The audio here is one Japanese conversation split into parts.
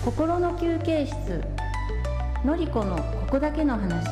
心の休憩室のりこのここだけの話。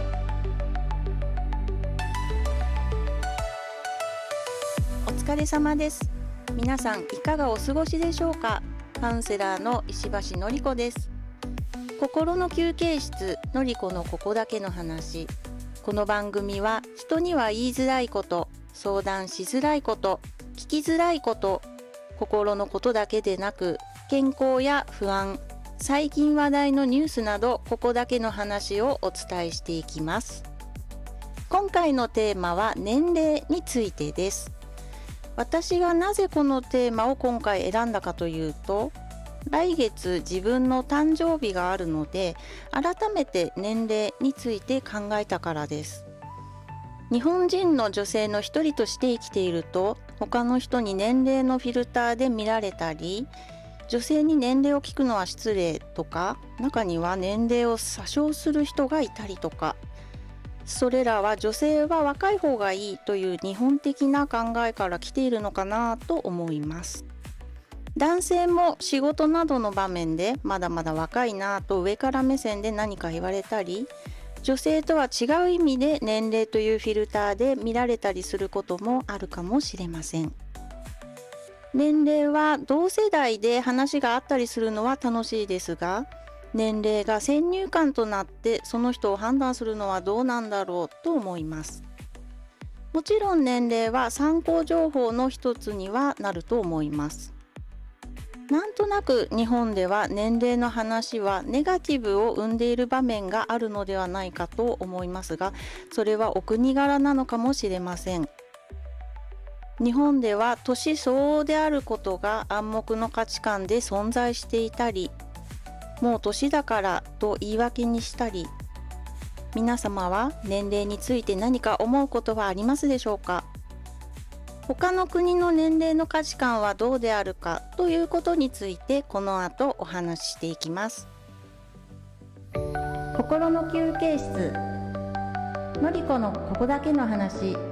お疲れ様です。皆さんいかがお過ごしでしょうか。カウンセラーの石橋のりこです。心の休憩室のりこのここだけの話。この番組は人には言いづらいこと、相談しづらいこと、聞きづらいこと、心のことだけでなく健康や不安、最近話題のニュースなどここだけの話をお伝えしていきます。今回のテーマは年齢についてです。私がなぜこのテーマを今回選んだかというと、来月自分の誕生日があるので、改めて年齢について考えたからです。日本人の女性の一人として生きていると、他の人に年齢のフィルターで見られたり、女性に年齢を聞くのは失礼とか、中には年齢を詐称する人がいたりとか、それらは女性は若い方がいいという日本的な考えから来ているのかなと思います。男性も仕事などの場面でまだまだ若いなと上から目線で何か言われたり、女性とは違う意味で年齢というフィルターで見られたりすることもあるかもしれません。年齢は同世代で話があったりするのは楽しいですが、年齢が先入観となってその人を判断するのはどうなんだろうと思います。もちろん年齢は参考情報の一つにはなると思います。なんとなく日本では年齢の話はネガティブを生んでいる場面があるのではないかと思いますが、それはお国柄なのかもしれません。日本では年相応であることが暗黙の価値観で存在していたり、もう年だからと言い訳にしたり、皆様は年齢について何か思うことはありますでしょうか。他の国の年齢の価値観はどうであるかということについてこの後お話ししていきます。心の休憩室のりこのここだけの話。